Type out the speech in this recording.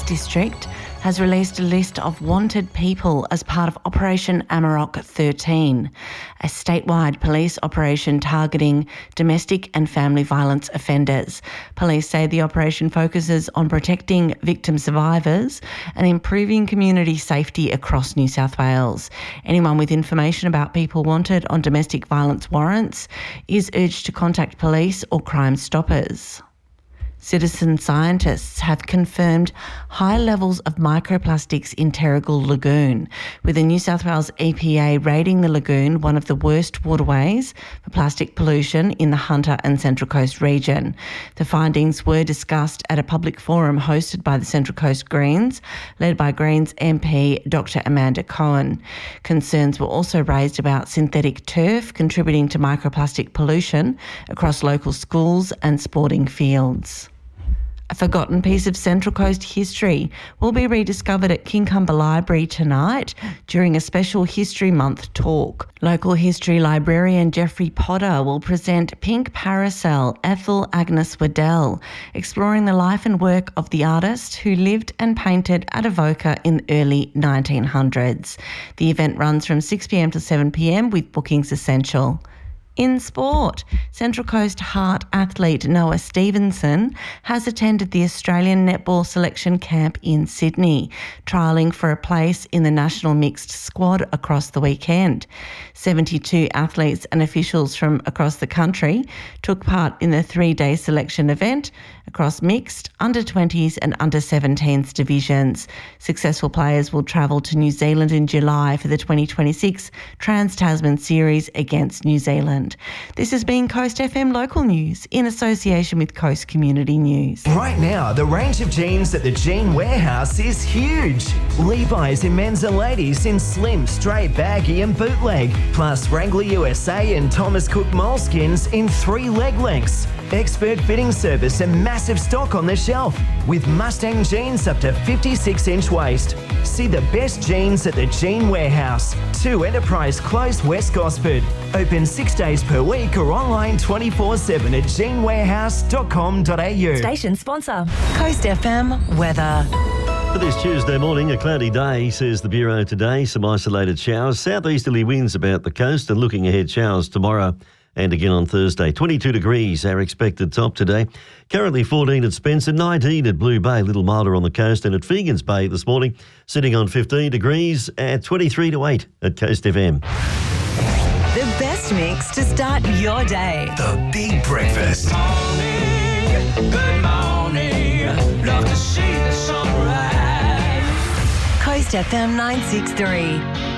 District has released a list of wanted people as part of Operation Amarok 13, a statewide police operation targeting domestic and family violence offenders. Police say the operation focuses on protecting victim survivors and improving community safety across New South Wales. Anyone with information about people wanted on domestic violence warrants is urged to contact police or Crime Stoppers. Citizen scientists have confirmed high levels of microplastics in Terrigal Lagoon, with the New South Wales EPA rating the lagoon one of the worst waterways for plastic pollution in the Hunter and Central Coast region. The findings were discussed at a public forum hosted by the Central Coast Greens, led by Greens MP Dr Amanda Cohen. Concerns were also raised about synthetic turf contributing to microplastic pollution across local schools and sporting fields. A forgotten piece of Central Coast history will be rediscovered at Kincumber Library tonight during a special History Month talk. Local history librarian Jeffrey Potter will present Pink Parasol, Ethel Agnes Waddell, exploring the life and work of the artist who lived and painted at Avoca in the early 1900s. The event runs from 6 p.m. to 7 p.m. with bookings essential. In sport, Central Coast Heart athlete Noah Stevenson has attended the Australian Netball Selection Camp in Sydney, trialling for a place in the national mixed squad across the weekend. 72 athletes and officials from across the country took part in the 3-day selection event across mixed, under-20s and under-17s divisions. Successful players will travel to New Zealand in July for the 2026 Trans-Tasman Series against New Zealand. This has been Coast FM Local News in association with Coast Community News. Right now, the range of jeans at the Jean Warehouse is huge. Levi's in men's and ladies in slim, straight, baggy and bootleg, plus Wrangler USA and Thomas Cook moleskins in 3 leg lengths. Expert fitting service and massive stock on the shelf, with Mustang jeans up to 56-inch waist. See the best jeans at the Jean Warehouse, 2 Enterprise Close, West Gosford. Open 6 days per week or online 24/7 at jeanwarehouse.com.au. Station sponsor, Coast FM weather. For this Tuesday morning, a cloudy day, says the Bureau today. Some isolated showers, southeasterly winds about the coast, and looking ahead, showers tomorrow and again on Thursday. 22 degrees, our expected top today. Currently 14 at Spencer, 19 at Blue Bay, a little milder on the coast, and at Fegans Bay this morning, sitting on 15 degrees at 23 to 8 at Coast FM. The best mix to start your day. The Big Breakfast. Good morning, love to see the sunrise. Coast FM 963.